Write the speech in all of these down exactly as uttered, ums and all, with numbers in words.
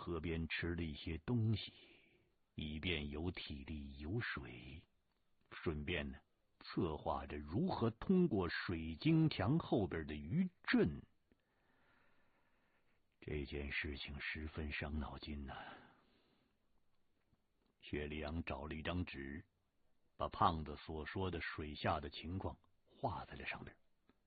河边吃了一些东西，以便有体力游水，顺便呢策划着如何通过水晶墙后边的余震。这件事情十分伤脑筋呐、啊。薛里阳找了一张纸，把胖子所说的水下的情况画在了上面。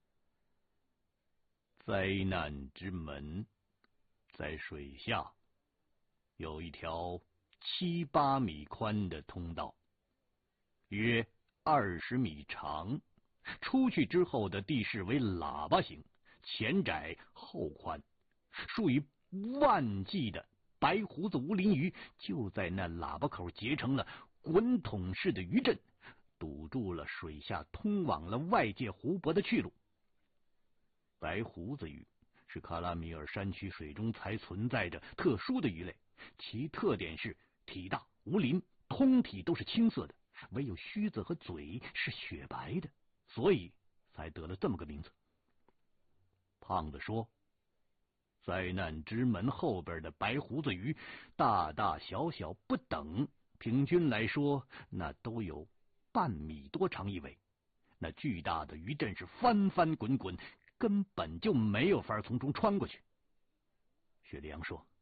灾难之门在水下有一条七八米宽的通道，约二十米长，出去之后的地势为喇叭形，前窄后宽，数以万计的白胡子无鳞鱼就在那喇叭口结成了滚筒式的鱼阵，堵住了水下通往了外界湖泊的去路。白胡子鱼是卡拉米尔山区水中才存在着特殊的鱼类，其特点是体大无鳞，通体都是青色的，唯有须子和嘴是雪白的，所以才得了这么个名字。胖子说，灾难之门后边的白胡子鱼大大小小不等，平均来说那都有半米多长一尾。那巨大的鱼阵是翻翻滚滚，根本就没有法从中穿过去。薛里阳说，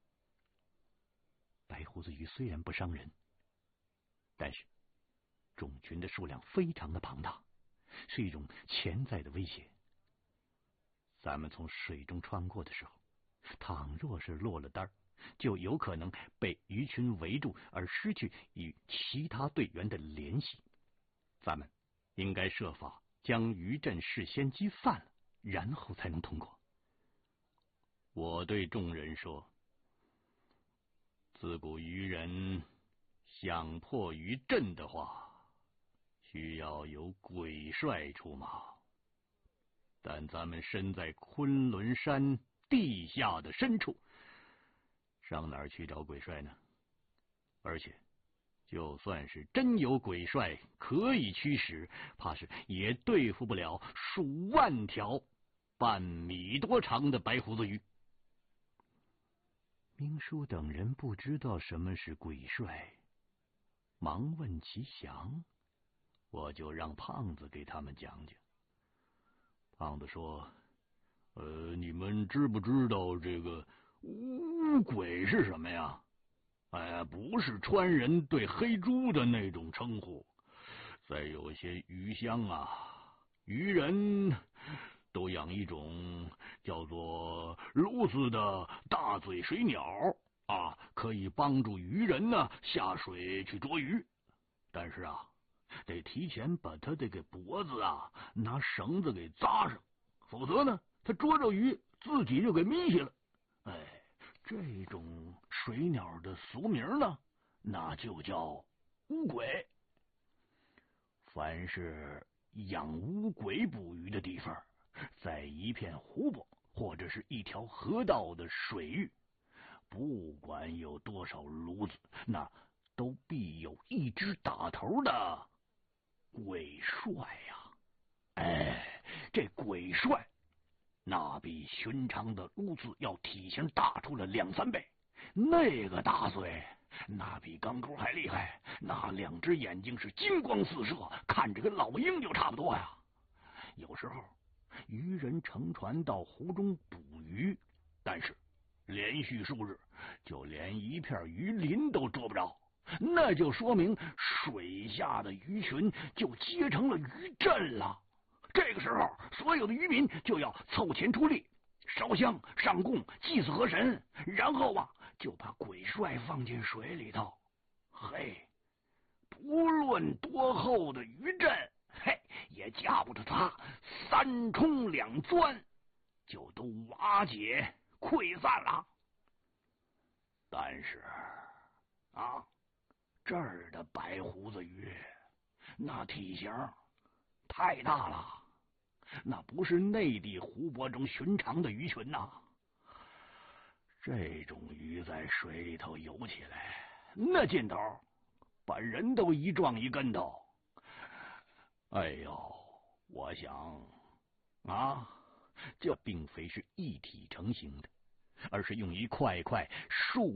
白胡子鱼虽然不伤人，但是种群的数量非常的庞大，是一种潜在的威胁。咱们从水中穿过的时候，倘若是落了单，就有可能被鱼群围住而失去与其他队员的联系。咱们应该设法将鱼阵事先击散了，然后才能通过。我对众人说，自古渔人想破鱼阵的话，需要有鬼帅出马，但咱们身在昆仑山地下的深处，上哪儿去找鬼帅呢？而且就算是真有鬼帅可以驱使，怕是也对付不了数万条半米多长的白胡子鱼。明叔等人不知道什么是鬼帅，忙问其详，我就让胖子给他们讲讲。胖子说，呃，你们知不知道这个乌鬼是什么呀？哎，不是川人对黑猪的那种称呼，在有些鱼乡啊，渔人都养一种叫做鸬鹚的大嘴水鸟啊，可以帮助渔人呢下水去捉鱼。但是啊，得提前把他这个脖子啊拿绳子给扎上，否则呢，他捉着鱼自己就给眯下了。哎，这种水鸟的俗名呢，那就叫乌鬼。凡是养乌鬼捕鱼的地方，在一片湖泊或者是一条河道的水域，不管有多少鸬子，那都必有一只打头的鬼帅呀、啊！哎，这鬼帅那比寻常的鸬鹚要体型大出了两三倍，那个大嘴那比钢钩还厉害，那两只眼睛是金光四射，看着跟老鹰就差不多呀。有时候渔人乘船到湖中捕鱼，但是连续数日就连一片鱼鳞都捉不着，那就说明水下的鱼群就结成了鱼阵了。这个时候，所有的渔民就要凑钱出力，烧香上供祭祀河神，然后啊就把鬼帅放进水里头。嘿，不论多厚的鱼阵，嘿，也架不得他三冲两钻就都瓦解溃散了。但是啊，这儿的白胡子鱼那体型太大了，那不是内地湖泊中寻常的鱼群呐。这种鱼在水里头游起来，那劲头把人都一撞一跟头。哎呦，我想啊，这并非是一体成型的，而是用一块块树